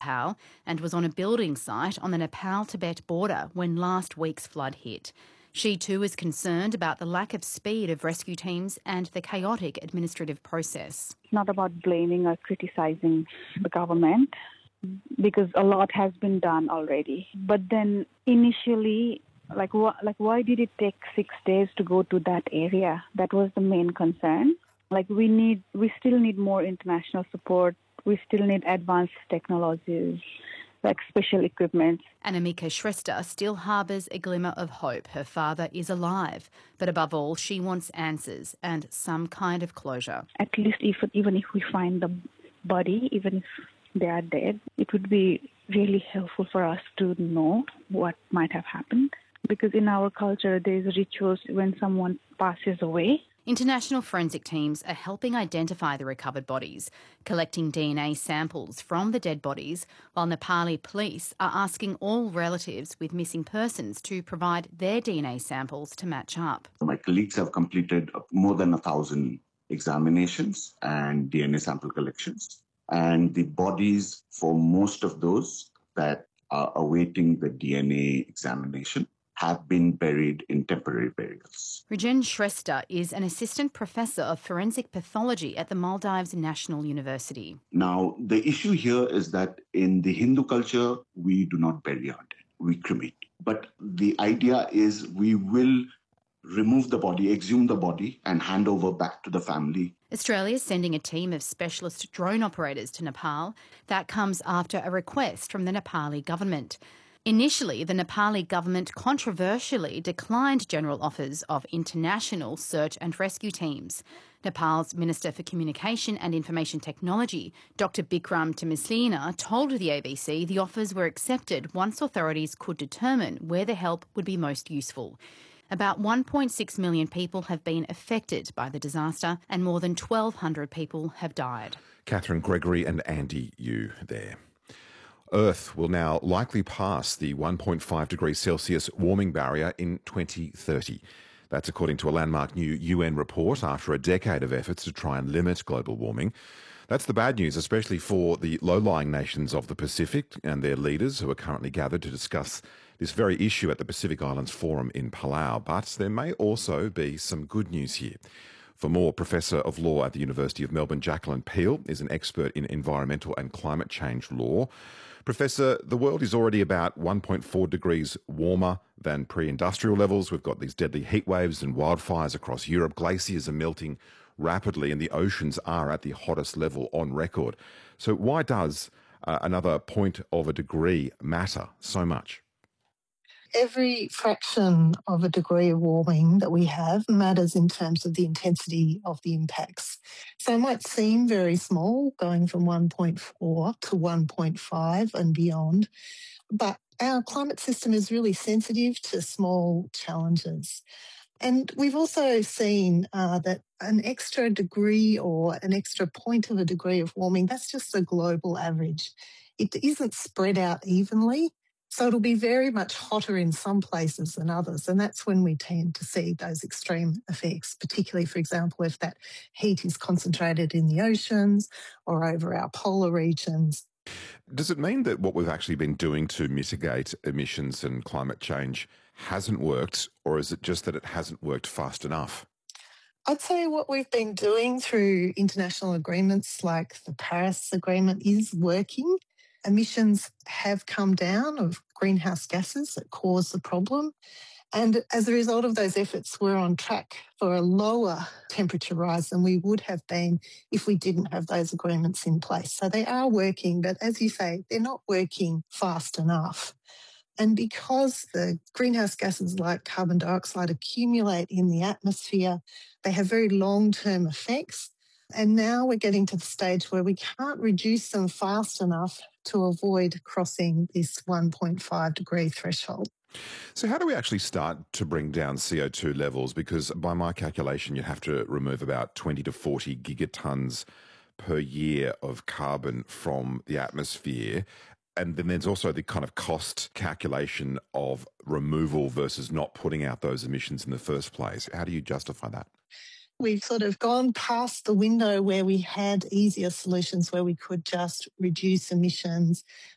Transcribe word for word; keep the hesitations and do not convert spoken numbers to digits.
Nepal and was on a building site on the Nepal-Tibet border when last week's flood hit. She too is concerned about the lack of speed of rescue teams and the chaotic administrative process. It's not about blaming or criticising the government, because a lot has been done already. But then initially, like, wh- like why did it take six days to go to that area? That was the main concern. Like we need, we still need more international support. We still need advanced technologies, like special equipment. Anamika Shrestha still harbours a glimmer of hope. Her father is alive. But above all, she wants answers and some kind of closure. At least if, even if we find the body, even if they are dead, it would be really helpful for us to know what might have happened. Because in our culture, there's rituals when someone passes away. International forensic teams are helping identify the recovered bodies, collecting D N A samples from the dead bodies, while Nepali police are asking all relatives with missing persons to provide their D N A samples to match up. My colleagues have completed more than a thousand examinations and D N A sample collections. And the bodies for most of those that are awaiting the D N A examination have been buried in temporary burials. Rajen Shrestha is an assistant professor of forensic pathology at the Maldives National University. Now, the issue here is that in the Hindu culture, we do not bury our dead, we cremate. But the idea is we will remove the body, exhume the body and hand over back to the family. Australia is sending a team of specialist drone operators to Nepal. That comes after a request from the Nepali government. Initially, the Nepali government controversially declined general offers of international search and rescue teams. Nepal's Minister for Communication and Information Technology, Doctor Bikram Temislina, told the A B C the offers were accepted once authorities could determine where the help would be most useful. About one point six million people have been affected by the disaster and more than twelve hundred people have died. Catherine Gregory and Andy Yu there. Earth will now likely pass the one point five degrees Celsius warming barrier in twenty thirty. That's according to a landmark new U N report after a decade of efforts to try and limit global warming. That's the bad news, especially for the low-lying nations of the Pacific and their leaders who are currently gathered to discuss this very issue at the Pacific Islands Forum in Palau. But there may also be some good news here. For more, Professor of Law at the University of Melbourne, Jacqueline Peel, is an expert in environmental and climate change law. Professor, the world is already about one point four degrees warmer than pre-industrial levels. We've got these deadly heat waves and wildfires across Europe. Glaciers are melting rapidly and the oceans are at the hottest level on record. So why does uh, another point of a degree matter so much? Every fraction of a degree of warming that we have matters in terms of the intensity of the impacts. So it might seem very small, going from one point four to one point five and beyond, but our climate system is really sensitive to small challenges. And we've also seen uh, that an extra degree or an extra point of a degree of warming, that's just a global average. It isn't spread out evenly. So it'll be very much hotter in some places than others. And that's when we tend to see those extreme effects, particularly, for example, if that heat is concentrated in the oceans or over our polar regions. Does it mean that what we've actually been doing to mitigate emissions and climate change hasn't worked, or is it just that it hasn't worked fast enough? I'd say what we've been doing through international agreements like the Paris Agreement is working. Emissions have come down of greenhouse gases that cause the problem. And as a result of those efforts, we're on track for a lower temperature rise than we would have been if we didn't have those agreements in place. So they are working, but as you say, they're not working fast enough. And because the greenhouse gases like carbon dioxide accumulate in the atmosphere, they have very long-term effects. And now we're getting to the stage where we can't reduce them fast enough to avoid crossing this one point five degree threshold. So how do we actually start to bring down C O two levels? Because by my calculation, you have to remove about twenty to forty gigatons per year of carbon from the atmosphere. And then there's also the kind of cost calculation of removal versus not putting out those emissions in the first place. How do you justify that? We've sort of gone past the window where we had easier solutions where we could just reduce emissions